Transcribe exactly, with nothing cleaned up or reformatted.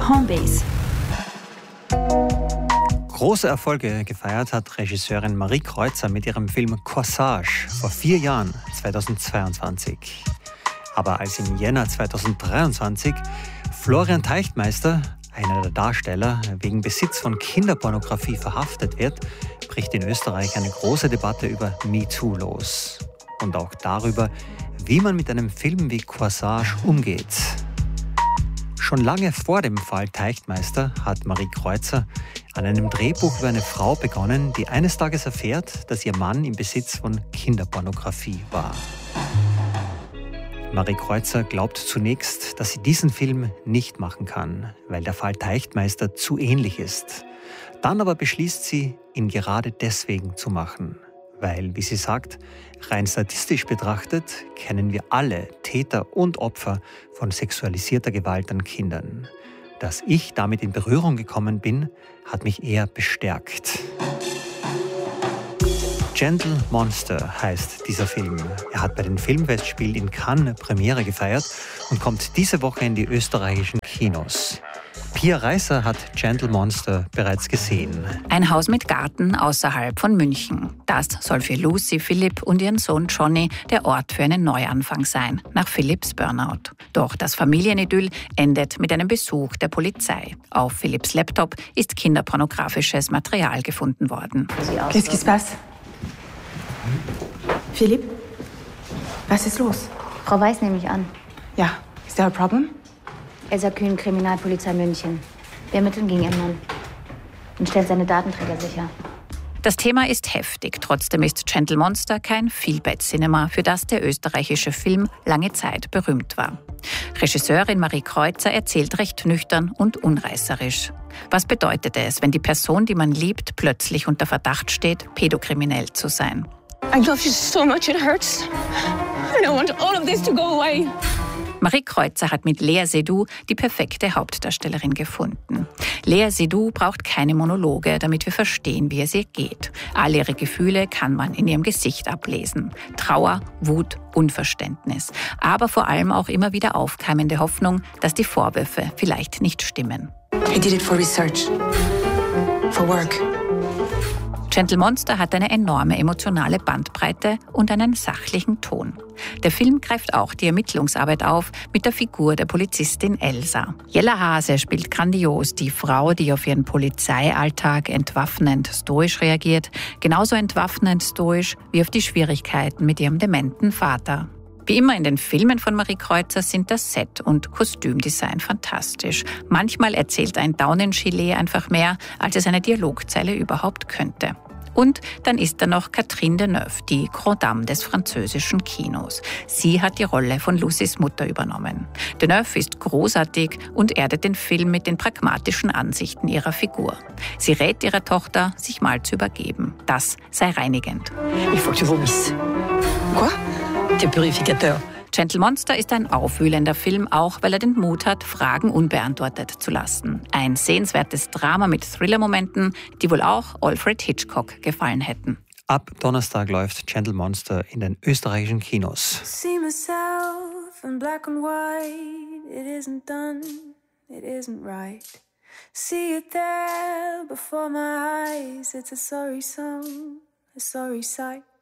Homebase. Große Erfolge gefeiert hat Regisseurin Marie Kreuzer mit ihrem Film Corsage vor vier Jahren, zweitausendzweiundzwanzig. Aber als im Jänner zweitausenddreiundzwanzig Florian Teichtmeister, einer der Darsteller, wegen Besitz von Kinderpornografie verhaftet wird, bricht in Österreich eine große Debatte über MeToo los. Und auch darüber, wie man mit einem Film wie Corsage umgeht. Schon lange vor dem Fall Teichtmeister hat Marie Kreuzer an einem Drehbuch über eine Frau begonnen, die eines Tages erfährt, dass ihr Mann im Besitz von Kinderpornografie war. Marie Kreuzer glaubt zunächst, dass sie diesen Film nicht machen kann, weil der Fall Teichtmeister zu ähnlich ist. Dann aber beschließt sie, ihn gerade deswegen zu machen. Weil, wie sie sagt, rein statistisch betrachtet kennen wir alle Täter und Opfer von sexualisierter Gewalt an Kindern. Dass ich damit in Berührung gekommen bin, hat mich eher bestärkt. Gentle Monster heißt dieser Film. Er hat bei den Filmfestspielen in Cannes Premiere gefeiert und kommt diese Woche in die österreichischen Kinos. Pia Reiser hat Gentle Monster bereits gesehen. Ein Haus mit Garten außerhalb von München. Das soll für Lucy, Philipp und ihren Sohn Johnny der Ort für einen Neuanfang sein, nach Philipps Burnout. Doch das Familienidyll endet mit einem Besuch der Polizei. Auf Philipps Laptop ist kinderpornografisches Material gefunden worden. Qu'est-ce qui se passe? Philipp? Was ist los? Frau Weiß nehme ich an. Ja, is there a problem? Elsa Kühn, Kriminalpolizei München. Wir ermitteln gegen ihren Mann und stellen seine Datenträger sicher. Das Thema ist heftig. Trotzdem ist Gentle Monster kein Feel-Bad-Cinema, für das der österreichische Film lange Zeit berühmt war. Regisseurin Marie Kreuzer erzählt recht nüchtern und unreißerisch. Was bedeutet es, wenn die Person, die man liebt, plötzlich unter Verdacht steht, pädokriminell zu sein? I love you so much, it hurts. I don't want all of this to go away. Marie Kreuzer hat mit Lea Seydoux die perfekte Hauptdarstellerin gefunden. Lea Seydoux braucht keine Monologe, damit wir verstehen, wie es ihr geht. All ihre Gefühle kann man in ihrem Gesicht ablesen. Trauer, Wut, Unverständnis. Aber vor allem auch immer wieder aufkeimende Hoffnung, dass die Vorwürfe vielleicht nicht stimmen. I did it for research. For work. Gentle Monster hat eine enorme emotionale Bandbreite und einen sachlichen Ton. Der Film greift auch die Ermittlungsarbeit auf mit der Figur der Polizistin Elsa. Jella Hase spielt grandios die Frau, die auf ihren Polizeialltag entwaffnend stoisch reagiert, genauso entwaffnend stoisch wie auf die Schwierigkeiten mit ihrem dementen Vater. Wie immer in den Filmen von Marie Kreuzer sind das Set- und Kostümdesign fantastisch. Manchmal erzählt ein Daunengilet einfach mehr, als es eine Dialogzeile überhaupt könnte. Und dann ist da noch Catherine Deneuve, die Grand Dame des französischen Kinos. Sie hat die Rolle von Lucys Mutter übernommen. Deneuve ist großartig und erdet den Film mit den pragmatischen Ansichten ihrer Figur. Sie rät ihrer Tochter, sich mal zu übergeben. Das sei reinigend. Il faut que tu vomisses. Quoi? Tes purificateurs. Gentle Monster ist ein aufwühlender Film, auch weil er den Mut hat, Fragen unbeantwortet zu lassen. Ein sehenswertes Drama mit Thriller-Momenten, die wohl auch Alfred Hitchcock gefallen hätten. Ab Donnerstag läuft Gentle Monster in den österreichischen Kinos. See myself in black and white. It isn't done, it isn't right. See it there before my eyes. It's a sorry song, a sorry sight.